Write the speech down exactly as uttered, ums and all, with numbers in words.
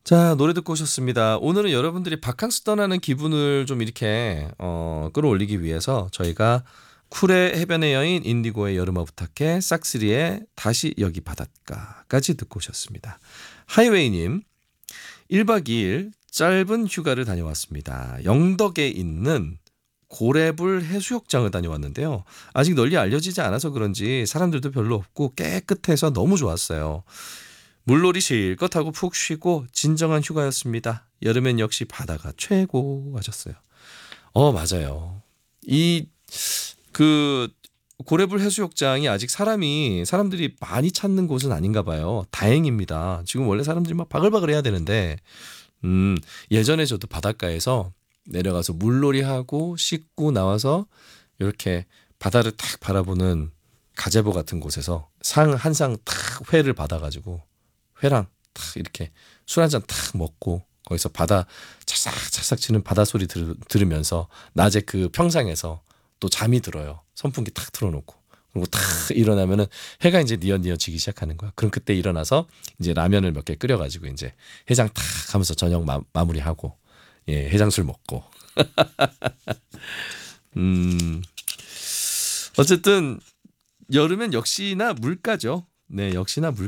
자, 노래 듣고 오셨습니다. 오늘은 여러분들이 바캉스 떠나는 기분을 좀 이렇게 어, 끌어올리기 위해서 저희가 쿨의 해변의 여인, 인디고의 여름아 부탁해, 싹쓰리의 다시 여기 바닷가까지 듣고 오셨습니다. 하이웨이님, 일 박 이 일 짧은 휴가를 다녀왔습니다. 영덕에 있는 고래불 해수욕장을 다녀왔는데요. 아직 널리 알려지지 않아서 그런지 사람들도 별로 없고 깨끗해서 너무 좋았어요. 물놀이 실컷 하고 푹 쉬고 진정한 휴가였습니다. 여름엔 역시 바다가 최고 하셨어요. 어, 맞아요. 이 그 고래불 해수욕장이 아직 사람이 사람들이 많이 찾는 곳은 아닌가 봐요. 다행입니다. 지금 원래 사람들이 막 바글바글 해야 되는데 음, 예전에 저도 바닷가에서 내려가서 물놀이하고 씻고 나와서 이렇게 바다를 탁 바라보는 가제보 같은 곳에서 상 한 상 탁 회를 받아가지고 회랑 탁 이렇게 술 한 잔 탁 먹고 거기서 바다 차싹차싹 치는 바다 소리 들, 들으면서 낮에 그 평상에서 또 잠이 들어요. 선풍기 탁 틀어놓고. 그리고 탁 일어나면은 해가 이제 뉘엿뉘엿 지기 시작하는 거야. 그럼 그때 일어나서 이제 라면을 몇 개 끓여가지고 이제 해장 탁 하면서 저녁 마, 마무리하고, 예, 해장술 먹고. 음, 어쨌든 여름엔 역시나 물가죠. 네, 역시나 물